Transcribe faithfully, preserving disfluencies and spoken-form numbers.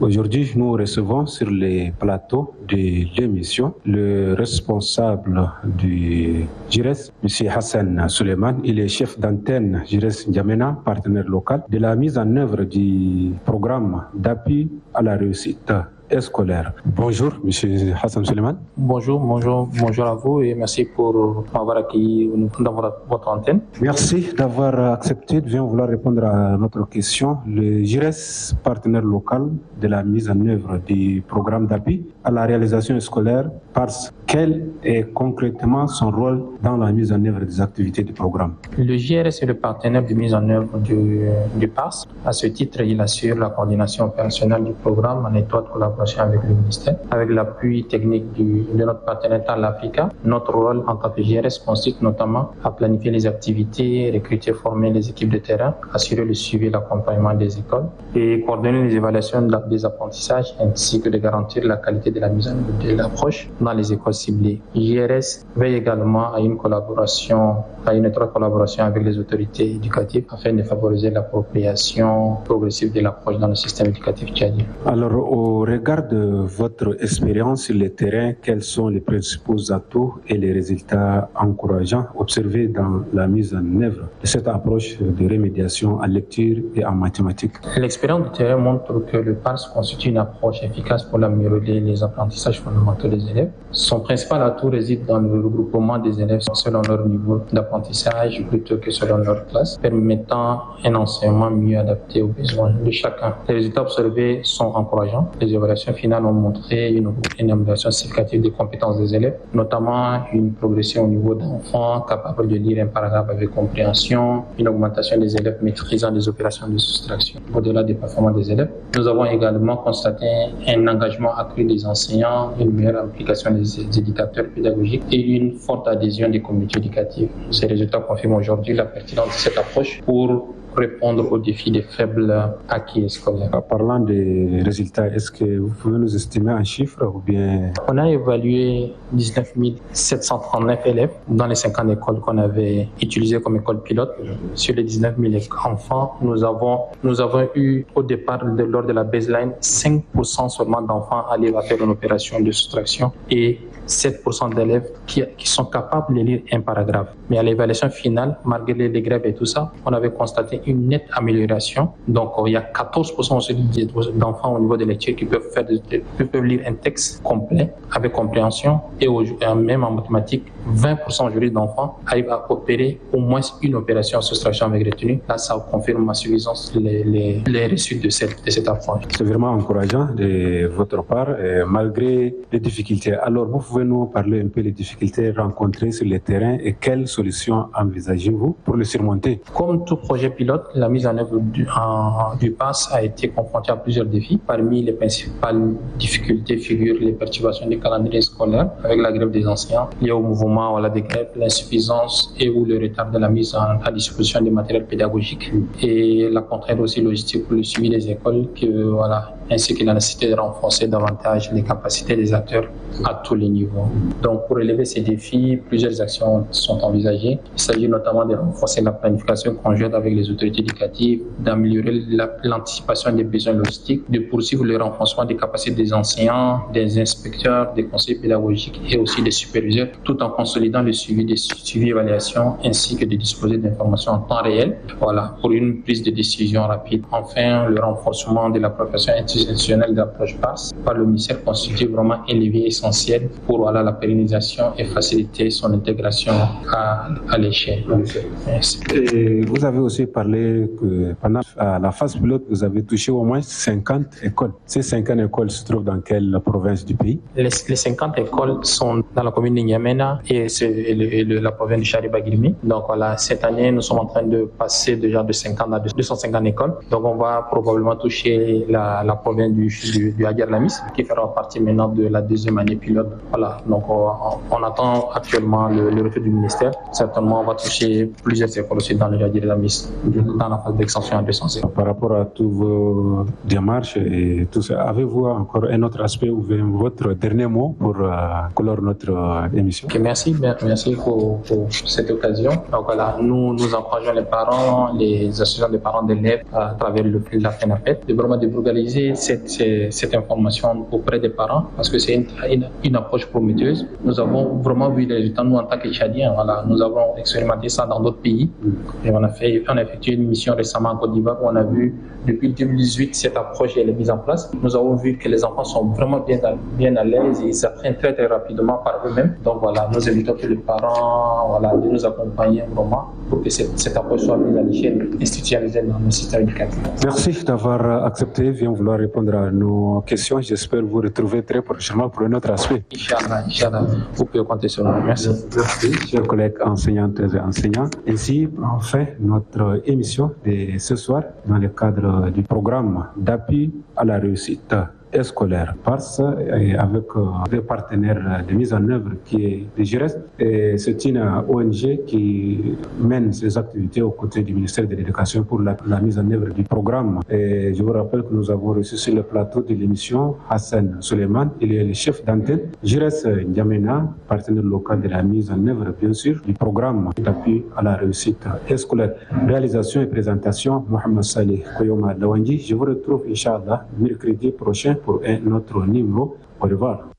Aujourd'hui, nous recevons sur les plateaux de l'émission le responsable du J I R E S, M. Hassan Suleiman. Il est chef d'antenne J I R E S N'Djamena, partenaire local, de la mise en œuvre du programme d'appui à la réussite scolaire. Bonjour, M. Hassan Suleiman. Bonjour, bonjour, bonjour à vous et merci pour m'avoir accueilli dans votre antenne. Merci d'avoir accepté de bien vouloir répondre à notre question. Le J I R E S, partenaire local de la mise en œuvre du programme d'appui à la réalisation scolaire P A R S. Quel est concrètement son rôle dans la mise en œuvre des activités du programme? Le J I R E S est le partenaire de mise en œuvre du, du P A R S. À ce titre, il assure la coordination opérationnelle du programme en étroite collaboration avec le ministère. Avec l'appui technique du, de notre partenaire Tal Africa, notre rôle en tant que J I R E S consiste notamment à planifier les activités, recruter, former les équipes de terrain, assurer le suivi et l'accompagnement des écoles et coordonner les évaluations des apprentissages ainsi que de garantir la qualité de la mise en œuvre de l'approche dans les écoles ciblées. J I R E S veille également à une collaboration, à une étroite collaboration avec les autorités éducatives afin de favoriser l'appropriation progressive de l'approche dans le système éducatif tchadien. Alors, au regard de votre expérience sur le terrain, quels sont les principaux atouts et les résultats encourageants observés dans la mise en œuvre de cette approche de remédiation en lecture et en mathématiques? L'expérience du terrain montre que le P A R S constitue une approche efficace pour améliorer les apprentissages fondamentaux des élèves. Son principal atout réside dans le regroupement des élèves selon leur niveau d'apprentissage plutôt que selon leur classe, permettant un enseignement mieux adapté aux besoins de chacun. Les résultats observés sont encourageants. Les évaluations finales ont montré une, une amélioration significative des compétences des élèves, notamment une progression au niveau d'enfants capables de lire un paragraphe avec compréhension, une augmentation des élèves maîtrisant les opérations de soustraction. Au-delà des performances des élèves, nous avons également constaté un engagement accru des enseignants, une meilleure implication des éducateurs pédagogiques et une forte adhésion des communautés éducatives. Ces résultats confirment aujourd'hui la pertinence de cette approche pour répondre aux défis des faibles acquis scolaires. En parlant des résultats, est-ce que vous pouvez nous estimer un chiffre ou bien? On a évalué dix-neuf mille sept cent trente-neuf élèves dans les cinquante écoles qu'on avait utilisées comme école pilote. Sur les dix-neuf mille enfants, nous avons, nous avons eu au départ, de, lors de la baseline, cinq pour cent seulement d'enfants allaient faire une opération de soustraction et sept pour cent d'élèves qui, qui sont capables de lire un paragraphe. Mais à l'évaluation finale, malgré les grèves et tout ça, on avait constaté une nette amélioration. Donc, il y a quatorze pour cent aussi d'enfants au niveau de lecture qui peuvent faire, de, qui peuvent lire un texte complet avec compréhension et au, même en mathématiques, vingt pour cent aujourd'hui d'enfants arrivent à opérer au moins une opération en soustraction avec retenue. Là, ça confirme à suffisance les, les, les réussites de cette, de cette approche. C'est vraiment encourageant de votre part, et malgré les difficultés. Alors, vous pouvez nous parler un peu des difficultés rencontrées sur le terrain et quelles solutions envisagez-vous pour les surmonter? Comme tout projet pilote, la mise en œuvre du, en, du P A R S a été confrontée à plusieurs défis. Parmi les principales difficultés figurent les perturbations des calendriers scolaires avec la grève des enseignants liée au mouvement voilà, des grèves, l'insuffisance et ou le retard de la mise en, à disposition des matériels pédagogiques et la contrainte aussi logistique pour le suivi des écoles, que, voilà, ainsi que la nécessité de renforcer davantage les capacités des acteurs à tous les niveaux. Donc, pour relever ces défis, plusieurs actions sont envisagées. Il s'agit notamment de renforcer la planification conjointe avec les autorités éducatives, d'améliorer la, l'anticipation des besoins logistiques, de poursuivre le renforcement des capacités des enseignants, des inspecteurs, des conseillers pédagogiques et aussi des superviseurs, tout en consolidant le suivi des suivis évaluations ainsi que de disposer d'informations en temps réel, voilà, pour une prise de décision rapide. Enfin, le renforcement de la profession institutionnelle d'approche P A R S par le ministère constitue vraiment un levier essentiel pour voilà, la pérennisation et faciliter son intégration à, à l'échelle. Et vous avez aussi parlé que pendant la phase pilote, vous avez touché au moins cinquante écoles. Ces cinquante écoles se trouvent dans quelle province du pays? Les, les cinquante écoles sont dans la commune de N'Djamena et, et, le, et le, la province du Chariba-Guilmi. Donc voilà, cette année, nous sommes en train de passer déjà de cinquante à deux cent cinquante écoles. Donc on va probablement toucher la, la province du, du, du Aguer-Lamis, qui fera partie maintenant de la deuxième année pilote. Voilà, donc on, on attend actuellement le, le retour du ministère. Certainement, on va toucher plusieurs écoles aussi dans le Aguer-Lamis, dans la phase d'extension à deux cents. Par rapport à toutes vos démarches et tout ça, avez-vous encore un autre aspect ou votre dernier mot pour euh, clore notre euh, émission. Okay, merci, merci pour, pour cette occasion. Donc voilà, nous nous encourageons les parents, les associations de parents d'élèves à travers le fil de la FENAPED de vraiment de vulgariser cette, cette, cette information auprès des parents parce que c'est une, une, une approche prometteuse. Nous avons vraiment vu les résultats, nous en tant que Tchadiens, voilà, nous avons expérimenté ça dans d'autres pays et on a, fait, on a effectué une mission récemment en Côte d'Ivoire où on a vu depuis deux mille dix-huit cette approche elle est mise en place. Nous avons vu que les enfants sont vraiment bien à, bien à l'aise et ils s'apprennent très très rapidement par eux-mêmes. Donc voilà, nous invitons tous les parents voilà, de nous accompagner vraiment pour que cette, cette approche soit mise à l'échelle institutionnalisée dans le système éducatif. Merci d'avoir accepté, bien vouloir répondre à nos questions. J'espère vous retrouver très prochainement pour un autre aspect. Inch'Allah, Inch'Allah, vous pouvez compter sur nous. Merci. Merci, chers collègues enseignantes et enseignants. Ainsi, on fait notre émission de ce soir dans le cadre du programme d'appui à la réussite scolaire P A R S avec des partenaires de mise en œuvre qui est le G I R E S. Et c'est une O N G qui mène ses activités aux côtés du ministère de l'Éducation pour la, la mise en œuvre du programme. Et je vous rappelle que nous avons reçu sur le plateau de l'émission Hassan Suleiman, il est le chef d'antenne. G I R E S N'Djamena, partenaire local de la mise en œuvre bien sûr du programme d'appui à la réussite scolaire. Réalisation et présentation Mohamed Saleh Koyoma Lawanji. Je vous retrouve Inch'Allah mercredi prochain pour un autre numéro. Au revoir.